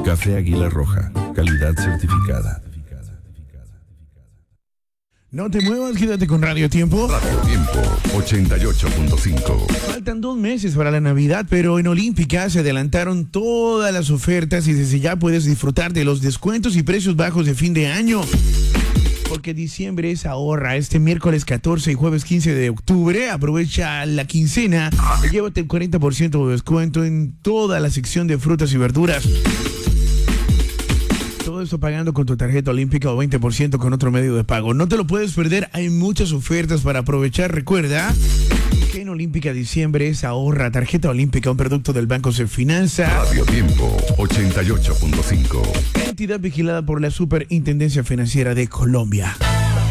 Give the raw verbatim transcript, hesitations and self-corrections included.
Café Águila Roja, calidad certificada. No te muevas, quédate con Radio Tiempo. Radio Tiempo ochenta y ocho punto cinco. Faltan dos meses para la Navidad, pero en Olímpica se adelantaron todas las ofertas y desde ya puedes disfrutar de los descuentos y precios bajos de fin de año. Porque diciembre es ahorra. Este miércoles catorce y jueves quince de octubre aprovecha la quincena y llévate el cuarenta por ciento de descuento en toda la sección de frutas y verduras. Todo esto pagando con tu tarjeta olímpica o veinte por ciento con otro medio de pago. No te lo puedes perder, hay muchas ofertas para aprovechar. Recuerda que en Olímpica diciembre es ahorra. Tarjeta olímpica, un producto del Banco Serfinanza. Radio Tiempo ochenta y ocho punto cinco. Entidad vigilada por la Superintendencia Financiera de Colombia.